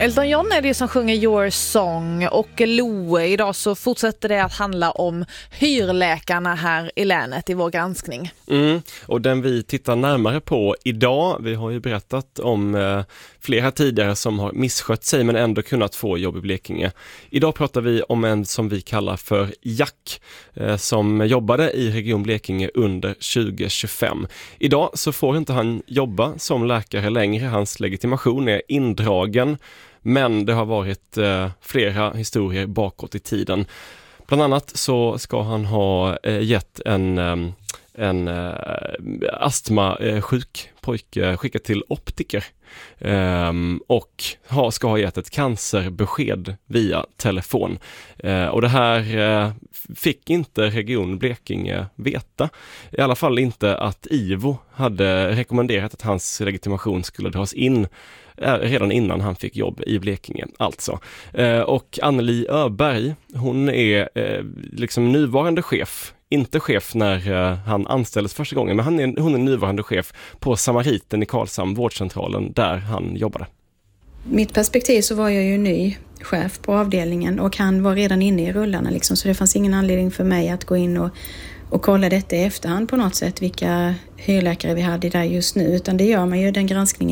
Elton John är det som sjunger Your Song, och Loe, idag så fortsätter det att handla om hyrläkarna här i länet i vår granskning. Och den vi tittar närmare på idag, vi har ju berättat om flera tidigare som har misskött sig men ändå kunnat få jobb i Blekinge. Idag pratar vi om en som vi kallar för Jack, som jobbade i Region Blekinge under 2025. Idag så får inte han jobba som läkare längre, hans legitimation är indragen. Men det har varit flera historier bakåt i tiden. Bland annat så ska han ha gett en astmasjuk pojke skickat till optiker och ska ha gett ett cancerbesked via telefon. Och det här fick inte Region Blekinge veta. I alla fall inte att IVO hade rekommenderat att hans legitimation skulle dras in redan innan han fick jobb i Blekinge alltså. Och Anneli Öberg, hon är liksom nuvarande chef, inte chef när han anställdes första gången, men hon är nuvarande chef på Samariten i Karlshamn, vårdcentralen där han jobbade. Mitt perspektiv så var jag ju ny chef på avdelningen och han var redan inne i rullarna liksom, så det fanns ingen anledning för mig att gå in och kolla detta i efterhand på något sätt, vilka hyrläkare vi hade där just nu, utan det gör man ju den granskningen